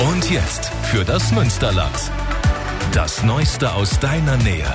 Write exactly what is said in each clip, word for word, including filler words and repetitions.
Und jetzt für das Münsterland. Das Neueste aus deiner Nähe.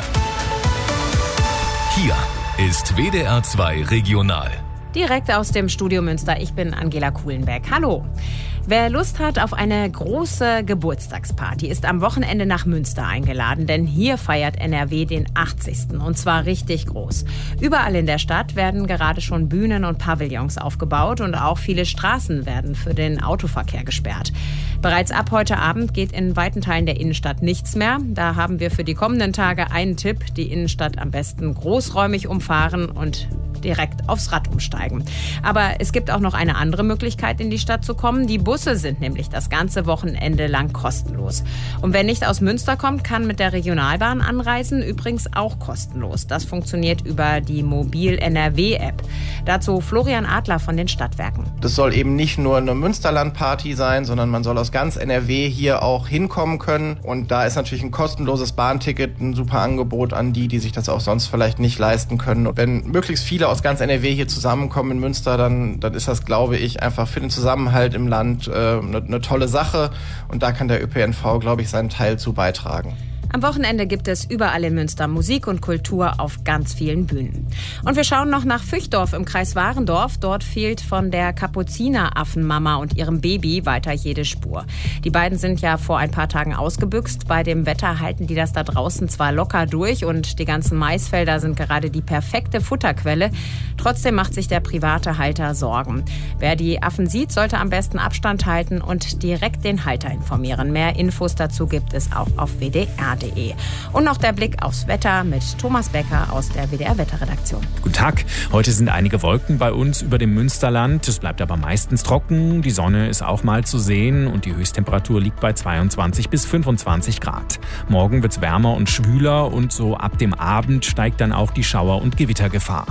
Hier ist W D R zwei Regional. Direkt aus dem Studio Münster. Ich bin Angela Kuhlenberg. Hallo. Wer Lust hat auf eine große Geburtstagsparty, ist am Wochenende nach Münster eingeladen, denn hier feiert N R W den achtzigsten und zwar richtig groß. Überall in der Stadt werden gerade schon Bühnen und Pavillons aufgebaut und auch viele Straßen werden für den Autoverkehr gesperrt. Bereits ab heute Abend geht in weiten Teilen der Innenstadt nichts mehr. Da haben wir für die kommenden Tage einen Tipp: die Innenstadt am besten großräumig umfahren und direkt aufs Rad umsteigen. Aber es gibt auch noch eine andere Möglichkeit, in die Stadt zu kommen. Die Busse sind nämlich das ganze Wochenende lang kostenlos. Und wer nicht aus Münster kommt, kann mit der Regionalbahn anreisen, übrigens auch kostenlos. Das funktioniert über die Mobil-N R W-App. Dazu Florian Adler von den Stadtwerken. Das soll eben nicht nur eine Münsterland-Party sein, sondern man soll aus ganz N R W hier auch hinkommen können. Und da ist natürlich ein kostenloses Bahnticket ein super Angebot an die, die sich das auch sonst vielleicht nicht leisten können. Und wenn möglichst viele aus ganz N R W hier zusammenkommen in Münster, dann, dann ist das, glaube ich, einfach für den Zusammenhalt im Land äh, eine, eine tolle Sache. Und da kann der Ö P N V, glaube ich, seinen Teil zu beitragen. Am Wochenende gibt es überall in Münster Musik und Kultur auf ganz vielen Bühnen. Und wir schauen noch nach Füchdorf im Kreis Warendorf. Dort fehlt von der Kapuzineraffenmama und ihrem Baby weiter jede Spur. Die beiden sind ja vor ein paar Tagen ausgebüxt. Bei dem Wetter halten die das da draußen zwar locker durch und die ganzen Maisfelder sind gerade die perfekte Futterquelle. Trotzdem macht sich der private Halter Sorgen. Wer die Affen sieht, sollte am besten Abstand halten und direkt den Halter informieren. Mehr Infos dazu gibt es auch auf W D R Punkt D E. Und noch der Blick aufs Wetter mit Thomas Becker aus der W D R-Wetterredaktion. Guten Tag. Heute sind einige Wolken bei uns über dem Münsterland. Es bleibt aber meistens trocken. Die Sonne ist auch mal zu sehen und die Höchsttemperatur liegt bei zweiundzwanzig bis fünfundzwanzig Grad. Morgen wird es wärmer und schwüler und so ab dem Abend steigt dann auch die Schauer- und Gewittergefahr.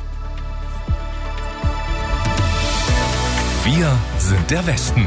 Wir sind der Westen.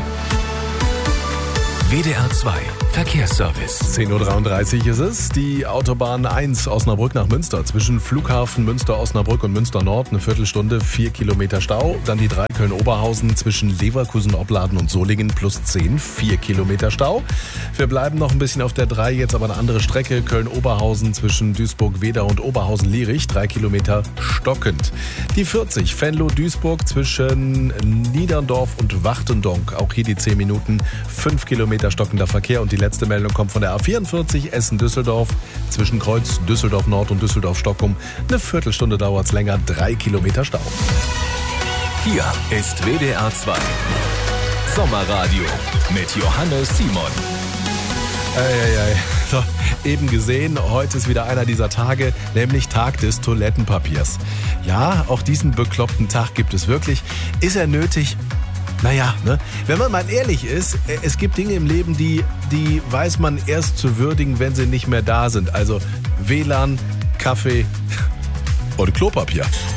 W D R zwei Verkehrsservice. zehn Uhr dreiunddreißig ist es. Die Autobahn eins Osnabrück nach Münster. Zwischen Flughafen Münster-Osnabrück und Münster-Nord eine Viertelstunde, vier Kilometer Stau. Dann die drei Köln-Oberhausen zwischen Leverkusen-Opladen und Solingen plus zehn, vier Kilometer Stau. Wir bleiben noch ein bisschen auf der drei, jetzt aber eine andere Strecke. Köln-Oberhausen zwischen Duisburg-Wedau und Oberhausen-Lierich, drei Kilometer stockend. Die vierzig Venlo-Duisburg zwischen Niederndorf und Wachtendonk. Auch hier die zehn Minuten, fünf Kilometer stockender Verkehr. Und die letzte Meldung kommt von der A vierundvierzig Essen-Düsseldorf zwischen Kreuz Düsseldorf-Nord und Düsseldorf-Stockholm. Eine Viertelstunde dauert es länger, drei Kilometer Stau. Hier ist W D R zwei Sommerradio mit Johannes Simon. Eieiei. So, eben gesehen, heute ist wieder einer dieser Tage, nämlich Tag des Toilettenpapiers. Ja, auch diesen bekloppten Tag gibt es wirklich. Ist er nötig? Naja, ne? Wenn man mal ehrlich ist, es gibt Dinge im Leben, die, die weiß man erst zu würdigen, wenn sie nicht mehr da sind. Also W L A N, Kaffee und Klopapier.